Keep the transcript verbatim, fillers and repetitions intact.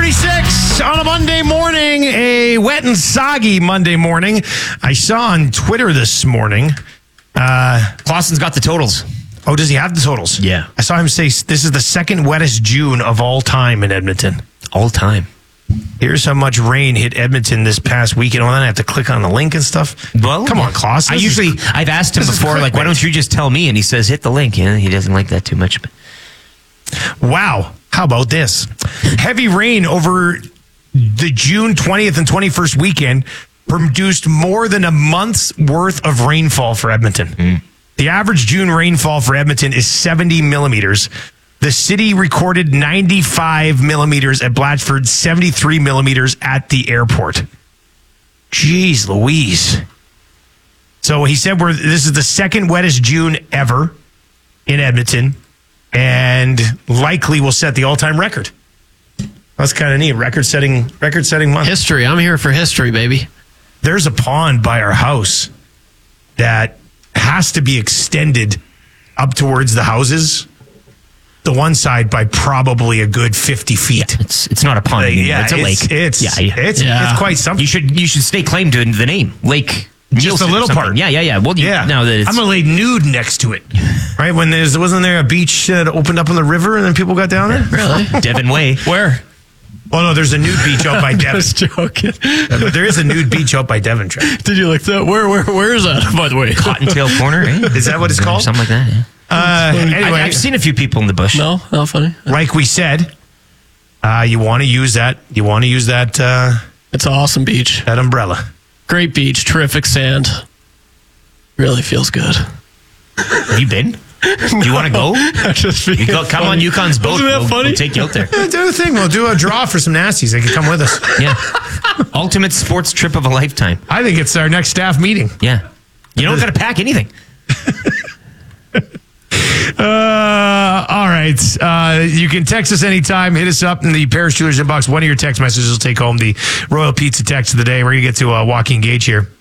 forty-six on a Monday morning, a wet and soggy Monday morning. I saw on Twitter this morning. Uh, Clausen's got the totals. Oh, does he have the totals? Yeah. I saw him say this is the second wettest June of all time in Edmonton. All time. Here's how much rain hit Edmonton this past weekend. Well, then I have to click on the link and stuff. Well, come on, Klaus. I usually, is, I've asked him before, like, why don't you just tell me? And he says, hit the link. Yeah, he doesn't like that too much. But. Wow. How about this? Heavy rain over the June twentieth and twenty-first weekend produced more than a month's worth of rainfall for Edmonton. Mm. The average June rainfall for Edmonton is seventy millimeters. The city recorded ninety-five millimeters at Blatchford, seventy-three millimeters at the airport. Jeez Louise. So he said we're, this is the second wettest June ever in Edmonton and likely will set the all-time record. That's kind of neat. Record-setting record-setting month. History. I'm here for history, baby. There's a pond by our house that has to be extended up towards the houses. The one side by probably a good fifty feet. Yeah, it's it's not a pond. Uh, yeah, it's a it's, lake. It's yeah, yeah. It's, yeah. it's quite something. You should you should stay claim to the name Lake. Just Nielsen a little part. Yeah, yeah, yeah. Well, you, yeah. Now that it's, I'm gonna lay nude next to it. Right when there's wasn't there a beach that opened up on the river and then people got down there? Really? Devon Way. Where? Oh no, there's a nude beach out by Devon. Just joking. There is a nude beach out by Devon. Did you like that? Where where where is that? By the way, Cottontail Corner. Eh? Is that what it's called? Something like that. Yeah. Uh, anyway, I, I've seen a few people in the bush. No, not funny. Like we said, uh, you want to use that. You want to use that. Uh, It's an awesome beach. That umbrella. Great beach. Terrific sand. Really feels good. Have you been? Do you want to go? Just you go come funny. on Yukon's boat. Wasn't that we'll, funny? We'll take you out there. Yeah, do a thing. We'll do a draw for some nasties. They can come with us. Yeah. Ultimate sports trip of a lifetime. I think it's our next staff meeting. Yeah. You don't got to pack anything. Uh, all right. Uh, you can text us anytime. Hit us up in the Paris Jewelers inbox. One of your text messages will take home the Royal Pizza text of the day. We're going to get to uh, Joaquin Gage here.